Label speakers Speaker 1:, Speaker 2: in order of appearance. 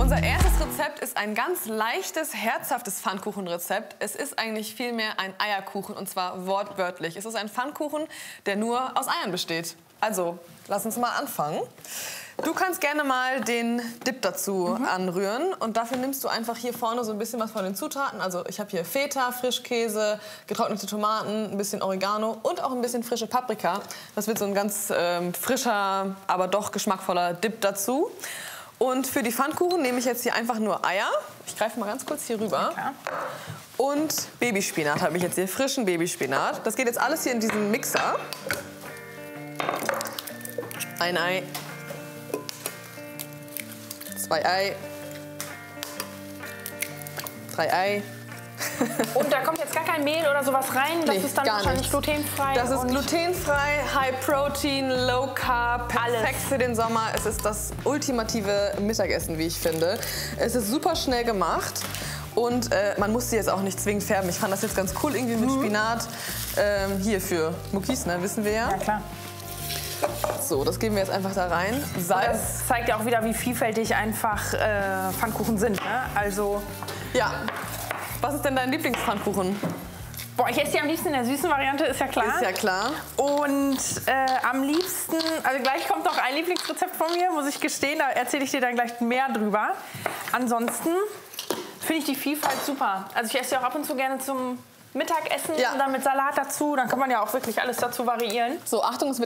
Speaker 1: Unser erstes Rezept ist ein ganz leichtes, herzhaftes Pfannkuchenrezept. Es ist eigentlich vielmehr ein Eierkuchen, und zwar wortwörtlich. Es ist ein Pfannkuchen, der nur aus Eiern besteht. Also, lass uns mal anfangen. Du kannst gerne mal den Dip dazu anrühren. Und dafür nimmst du einfach hier vorne so ein bisschen was von den Zutaten. Also ich habe hier Feta, Frischkäse, getrocknete Tomaten, ein bisschen Oregano und auch ein bisschen frische Paprika. Das wird so ein ganz frischer, aber doch geschmackvoller Dip dazu. Und für die Pfannkuchen nehme ich jetzt hier einfach nur Eier. Ich greife mal ganz kurz hier rüber.
Speaker 2: Okay.
Speaker 1: Und Babyspinat habe ich jetzt hier, frischen Babyspinat. Das geht jetzt alles hier in diesen Mixer. Ein Ei. 2 Ei. 3 Ei.
Speaker 2: Und da kommt jetzt gar kein Mehl oder sowas rein? Das ist dann wahrscheinlich glutenfrei?
Speaker 1: Das ist glutenfrei, High Protein, Low Carb, perfekt für den Sommer. Es ist das ultimative Mittagessen, wie ich finde. Es ist super schnell gemacht. Und man muss sie jetzt auch nicht zwingend färben. Ich fand das jetzt ganz cool, irgendwie mit Spinat. Hier für Muckis, ne, wissen wir ja.
Speaker 2: Ja, klar.
Speaker 1: So, das geben wir jetzt einfach da rein. Salz.
Speaker 2: Das zeigt ja auch wieder, wie vielfältig einfach Pfannkuchen sind. Ne? Also
Speaker 1: Ja. Was ist denn dein Lieblingspfannkuchen?
Speaker 2: boah, ich esse die am liebsten in der süßen Variante, ist ja klar.
Speaker 1: Ist ja klar.
Speaker 2: Und am liebsten, also gleich kommt noch ein Lieblingsrezept von mir, muss ich gestehen, da erzähle ich dir dann gleich mehr drüber. Ansonsten finde ich die Vielfalt super. Also ich esse ja auch ab und zu gerne zum Mittagessen und dann mit Salat dazu. Dann kann man ja auch wirklich alles dazu variieren.
Speaker 1: So, Achtung, es wird